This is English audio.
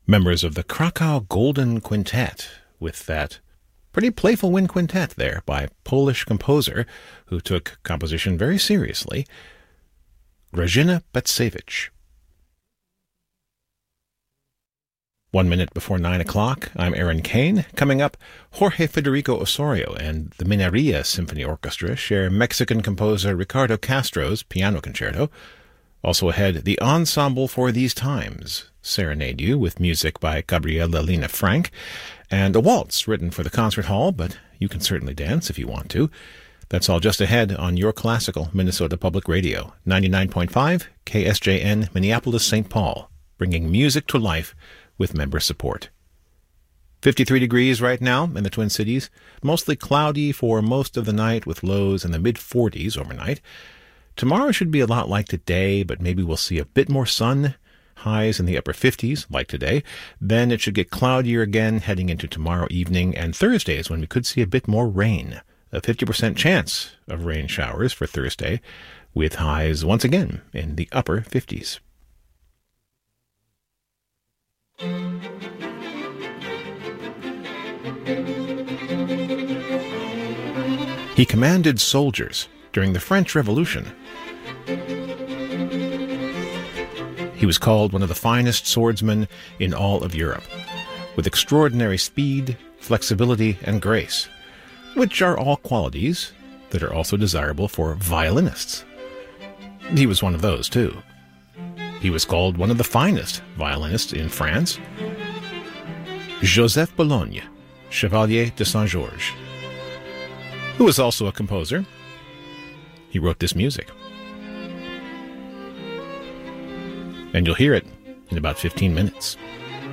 Members of the Krakow Golden Quintet with that pretty playful wind quintet there by Polish composer who took composition very seriously, Grażyna Bacewicz. 1 minute before 9 o'clock, I'm Aaron Kane. Coming up, Jorge Federico Osorio and the Mineria Symphony Orchestra share Mexican composer Ricardo Castro's piano concerto. Also ahead, the Ensemble for These Times serenade you with music by Gabriela Lina Frank, and a waltz written for the concert hall, but you can certainly dance if you want to. That's all just ahead on your classical Minnesota Public Radio, 99.5 KSJN Minneapolis, St. Paul, bringing music to life with member support. 53 degrees right now in the Twin Cities, mostly cloudy for most of the night with lows in the mid-40s overnight. Tomorrow should be a lot like today, but maybe we'll see a bit more sun, highs in the upper 50s like today. Then it should get cloudier again heading into tomorrow evening, and Thursday is when we could see a bit more rain. A 50% chance of rain showers for Thursday, with highs once again in the upper 50s. He commanded soldiers during the French Revolution. He was called one of the finest swordsmen in all of Europe, with extraordinary speed, flexibility, and grace, which are all qualities that are also desirable for violinists. He was one of those, too. He was called one of the finest violinists in France. Joseph Bologne, Chevalier de Saint-Georges, who was also a composer. He wrote this music. And you'll hear it in about 15 minutes.